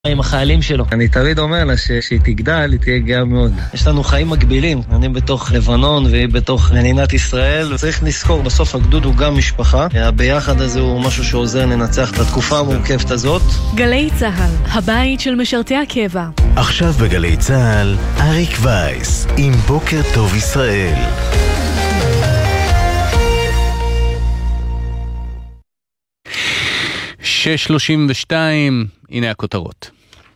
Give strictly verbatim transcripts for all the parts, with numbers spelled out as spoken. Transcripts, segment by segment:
עם החיילים שלו. אני תמיד אומר לה שהיא תגדל, היא תהיה גאה מאוד. יש לנו חיים מקבילים, אני בתוך לבנון והיא בתוך מדינת ישראל. צריך לזכור, בסוף הגדוד הוא גם משפחה. הביחד הזה הוא משהו שעוזר לנצח את התקופה המורכבת הזאת. גלי צהל, הבית של משרתי הקבע. עכשיו בגלי צהל, אריק וייס עם בוקר טוב ישראל. שש שלושים ושתיים, הנה הכותרות.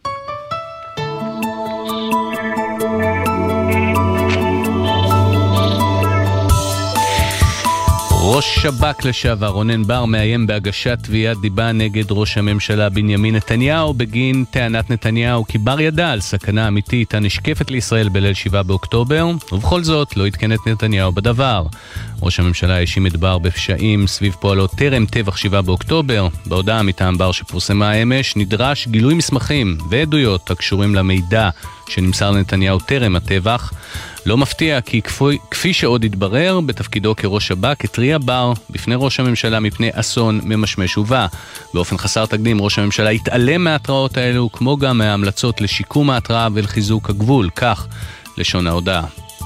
ראש שב"כ לשעבר רונן בר מאיים בהגשת תביעת דיבה נגד ראש הממשלה בנימין נתניהו בגין טענת נתניהו כי בר ידע על סכנה אמיתית הנשקפת לישראל בליל שבעה באוקטובר, ובכל זאת לא התקן את נתניהו בדבר. ראש הממשלה האשים את בר בפשעים סביב פועלו טרם טבח שבעה באוקטובר. בהודעה מטעם בר שפורסמה אמש נדרש גילוי מסמכים ועדויות הקשורים למידע שנמסר לנתניהו טרם הטבח. לא מפתיע כי כפי, כפי שעוד התברר, בתפקידו כראש שב"כ התריע בר בפני ראש הממשלה מפני אסון ממשמש ובא. באופן חסר תקדים ראש הממשלה התעלם מההתראות האלו, כמו גם מההמלצות לשיקום ההתראה ולחיזוק הגבול, כך לשון ההודעה.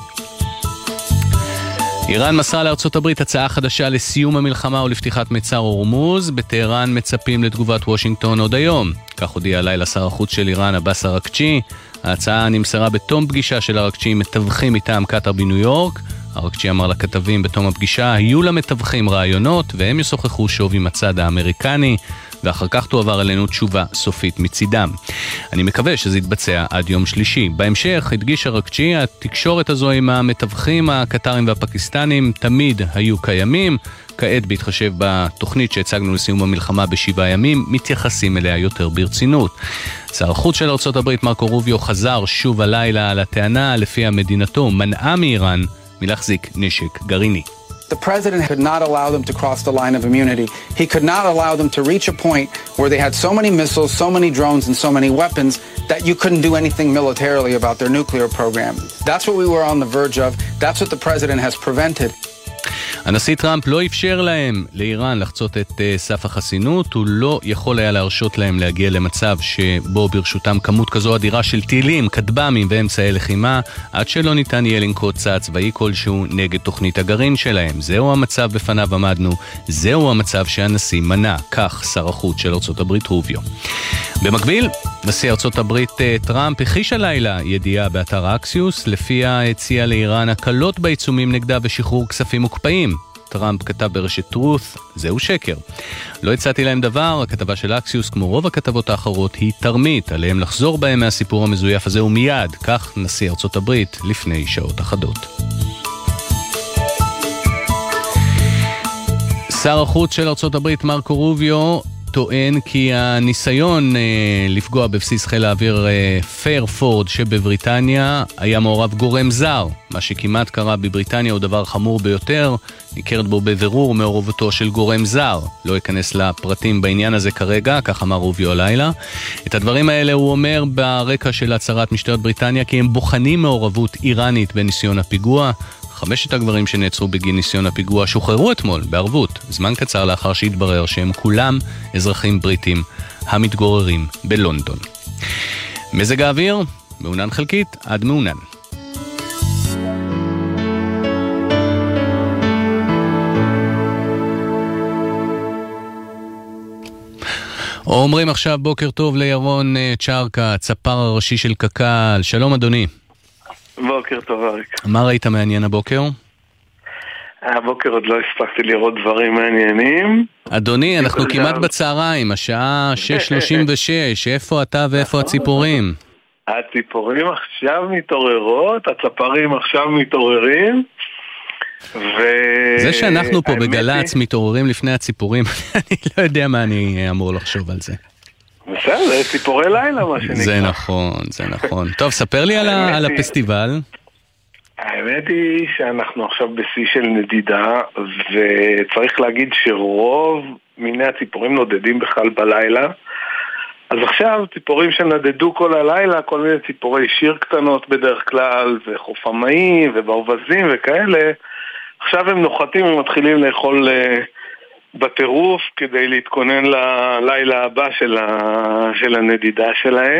איראן מסרה לארצות הברית הצעה חדשה לסיום המלחמה ולפתיחת מצר הורמוז. בטהרן מצפים לתגובת וושינגטון עוד היום. כך הודיע לילה שר החוץ של איראן עבאס אראקצ'י. ההצעה נמסרה בתום פגישה של אראקצ'י עם מתווכים מטעם קטר בניו יורק. אראקצ'י אמר לכתבים בתום הפגישה, היו למתווכים רעיונות והם ישוחחו שוב עם הצד האמריקני, ואחר כך תועבר אלינו תשובה סופית מצידם. אני מקווה שזה יתבצע עד יום שלישי. בהמשך הדגיש אראקצ'י, התקשורת הזו עם המתווכים הקטרים והפקיסטנים תמיד היו קיימים. כעת בהתחשב בתוכנית שהצגנו לסיום המלחמה בשבעה ימים, מתייחסים אליה יותר ברצינות. שר החוץ של ארצות הברית מרקו רוביו חזר שוב הלילה על הטענה לפיה מדינתו מנעה מאיראן מלהחזיק נשק גרעיני. The president could not allow them to cross the line of immunity. He could not allow them to reach a point where they had so many missiles, so many drones, and so many weapons that you couldn't do anything militarily about their nuclear program. That's what we were on the verge of. That's what the president has prevented. הנשיא טראמפ לא אפשר להם, לאיראן, לחצות את uh, סף החסינות. הוא לא יכול היה להרשות להם להגיע למצב שבו ברשותם כמות כזו אדירה של טילים, כטב"מים ואמצעי לחימה, עד שלא ניתן יהיה לנקוט צעד צבאי כלשהו נגד תוכנית הגרעין שלהם. זהו המצב בפניו עמדנו, זהו המצב שהנשיא מנע, כך שר החוץ של ארצות הברית רוביו. במקביל, נשיא ארצות הברית טראמפ הכחיש הלילה ידיעה באתר אקסיוס, לפיה הציע לאיראן הקלות בעיצומים נגדה ושחרור כספים מוקפאים. טראמפ כתב ברשת טרוס, זהו שקר. לא הצעתי להם דבר, הכתבה של אקסיוס, כמו רוב הכתבות האחרות, היא תרמית, עליהם לחזור בהם מהסיפור המזויף הזה ומיד, כך נשיא ארצות הברית לפני שעות אחדות. שר החוץ של ארצות הברית מרקו רוביו טוען כי הניסיון אה, לפגוע בבסיס חיל האוויר אה, פיירפורד שבבריטניה היה מעורב גורם זר. מה שכמעט קרה בבריטניה הוא דבר חמור ביותר, ניכרת בו בבירור מעורבותו של גורם זר. לא אכנס לפרטים בעניין הזה כרגע, כך אמר רוביו הלילה. את הדברים האלה הוא אומר ברקע של הצהרת משטרת בריטניה כי הם בוחנים מעורבות איראנית בניסיון הפיגוע. חמשת הגברים שנעצרו בגין ניסיון הפיגוע שוחררו אתמול בערבות, זמן קצר לאחר שהתברר שהם כולם אזרחים בריטים המתגוררים בלונדון. מזג האוויר, מעונן חלקית עד מעונן. אומרים עכשיו בוקר טוב לירון צ'רקה, צפר הראשי של קק"ל. שלום אדוני. בוקר טוב אריק. מה ראית מעניין הבוקר? הבוקר עוד לא הספקתי לראות דברים מעניינים. אדוני, אנחנו כמעט בצהריים, השעה שש שלושים ושש, איפה אתה ואיפה הציפורים? הציפורים עכשיו מתעוררות, הצפרים עכשיו מתעוררים. זה שאנחנו פה בגלץ מתעוררים לפני הציפורים, אני לא יודע מה אני אמור לחשוב על זה. בסדר, זה ציפורי לילה מה שנקרא. זה נכון, זה נכון. טוב, ספר לי על הפסטיבל. האמת היא שאנחנו עכשיו בשיא של נדידה, וצריך להגיד שרוב מיני הציפורים נודדים בכלל בלילה. אז עכשיו ציפורים שנדדו כל הלילה, כל מיני ציפורי שיר קטנות בדרך כלל, וחופמאים וברווזים וכאלה, עכשיו הם נוחתים ומתחילים לאכול בטירוף כדי להתכונן ללילה הבא של, ה... של הנדידה שלהם.